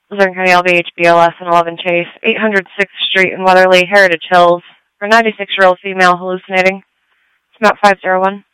Luzerne County LVH BLS and 11 Chase, 800 6th Street in Weatherly, Heritage Hills, for a 96-year-old female hallucinating. It's about 501.